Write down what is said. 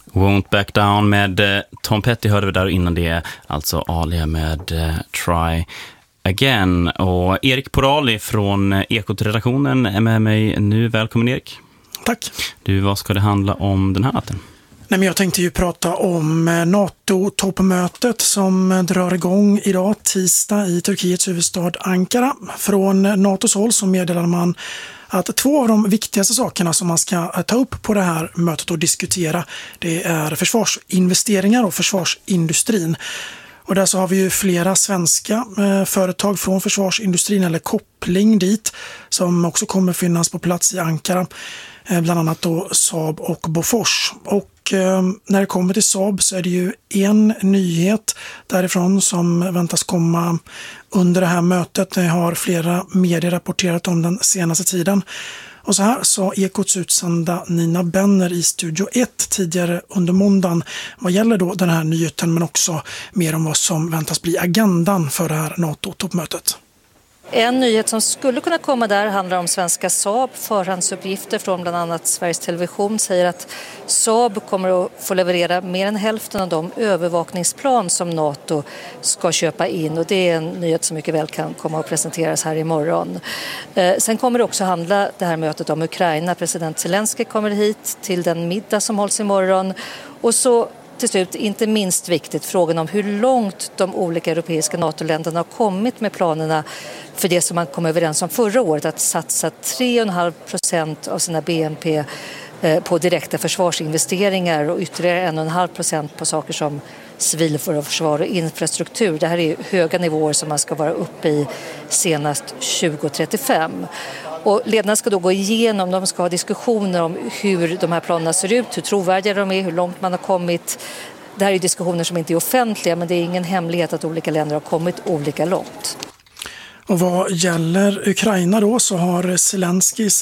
Won't Back Down med Tom Petty hörde vi där, innan det alltså Alia med Try Again. Och Erik Porali från Ekot-redaktionen är med mig nu. Välkommen Erik. Tack. Du, vad ska det handla om den här natten? Nej, men jag tänkte ju prata om NATO-toppmötet som drar igång idag tisdag i Turkiets huvudstad Ankara. Från NATOs håll så meddelar man att två av de viktigaste sakerna som man ska ta upp på det här mötet och diskutera, det är försvarsinvesteringar och försvarsindustrin. Och där så har vi ju flera svenska företag från försvarsindustrin eller koppling dit som också kommer finnas på plats i Ankara. Bland annat då Saab och Bofors. Och när det kommer till Saab så är det ju en nyhet därifrån som väntas komma under det här mötet. Det har flera medier rapporterat om den senaste tiden. Och så här sa Ekots utsända Nina Benner i Studio 1 tidigare under måndagen vad gäller då den här nyheten, men också mer om vad som väntas bli agendan för det här NATO-toppmötet. En nyhet som skulle kunna komma där handlar om svenska Saab. Förhandsuppgifter från bland annat Sveriges Television säger att Saab kommer att få leverera mer än hälften av de övervakningsplan som NATO ska köpa in. Och det är en nyhet som mycket väl kan komma att presenteras här imorgon. Sen kommer det också handla det här mötet om Ukraina. President Zelensky kommer hit till den middag som hålls imorgon. Och så till slut, inte minst viktigt, frågan om hur långt de olika europeiska NATO-länderna har kommit med planerna för det som man kom överens om förra året, att satsa 3,5% av sina BNP på direkta försvarsinvesteringar och ytterligare 1,5% på saker som civilförsvar och infrastruktur. Det här är höga nivåer som man ska vara uppe i senast 2035. Och ledarna ska då gå igenom, de ska ha diskussioner om hur de här planerna ser ut, hur trovärdiga de är, hur långt man har kommit. Det här är diskussioner som inte är offentliga, men det är ingen hemlighet att olika länder har kommit olika långt. Och vad gäller Ukraina då så har Zelensky